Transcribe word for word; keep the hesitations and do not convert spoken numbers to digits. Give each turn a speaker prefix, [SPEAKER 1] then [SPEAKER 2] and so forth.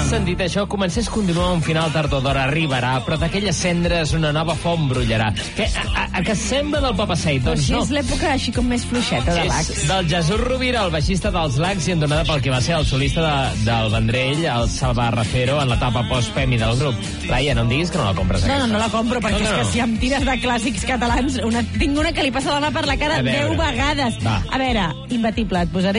[SPEAKER 1] sentit això? Comencés a continuar un final tard o d'hora arribarà, però d'aquelles cendres una nova font brollarà. Que, a, a, a que sembla del Papa Seit? Doncs
[SPEAKER 2] Així
[SPEAKER 1] no.
[SPEAKER 2] és l'època així com més fluixeta de l'Ax.
[SPEAKER 1] És del Jesús Rovira, el baixista dels Lacs, i entonada pel que va ser el solista de, del Vendrell, el Salva Rafero, en l'etapa post-Pemi del grup. Laia, no em diguis que no la compres,
[SPEAKER 2] No,
[SPEAKER 1] aquesta.
[SPEAKER 2] no, no la compro, perquè
[SPEAKER 1] No, no,
[SPEAKER 2] és que
[SPEAKER 1] no.
[SPEAKER 2] si em tires de clàssics catalans, una, tinc una que li passa la mà per la cara
[SPEAKER 1] A veure.
[SPEAKER 2] deu vegades.
[SPEAKER 1] Va.
[SPEAKER 2] A veure, imbatible, et posaré